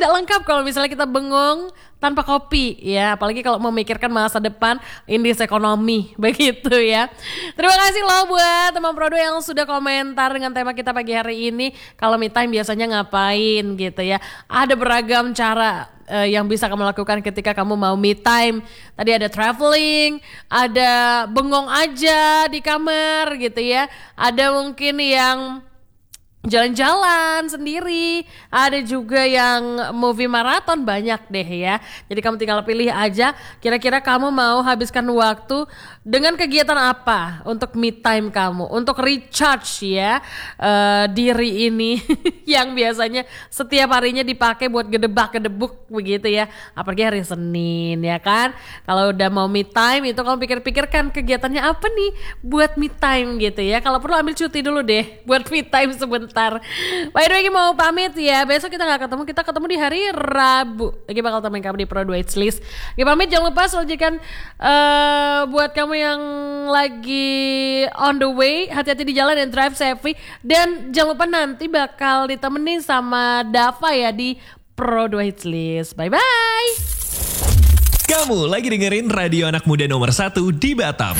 Gak lengkap kalau misalnya kita bengong tanpa kopi ya, apalagi kalau memikirkan masa depan indeks ekonomi begitu ya. Terima kasih loh buat teman Prodo yang sudah komentar dengan tema kita pagi hari ini. Kalau me time biasanya ngapain gitu ya. Ada beragam cara yang bisa kamu lakukan ketika kamu mau me time. Tadi ada traveling, ada bengong aja di kamar gitu ya. Ada mungkin yang jalan-jalan sendiri, ada juga yang movie marathon, banyak deh ya. Jadi kamu tinggal pilih aja kira-kira kamu mau habiskan waktu dengan kegiatan apa untuk me time kamu, untuk recharge ya diri ini yang biasanya setiap harinya dipakai buat gedebak-gedebuk begitu ya. Apalagi hari Senin ya kan. Kalau udah mau me time itu kamu pikir-pikirkan kegiatannya apa nih buat me time gitu ya. Kalau perlu ambil cuti dulu deh buat me time sebentar. By the way, mau pamit ya. Besok kita gak ketemu, kita ketemu di hari Rabu. Lagi bakal temenin kamu di Pro Duets List. Pamit, jangan lupa sajikan buat kamu yang lagi on the way, hati-hati di jalan dan drive safely. Dan jangan lupa nanti bakal ditemenin sama Dava ya di Pro Duets List. Bye bye. Kamu lagi dengerin radio anak muda nomor 1 di Batam.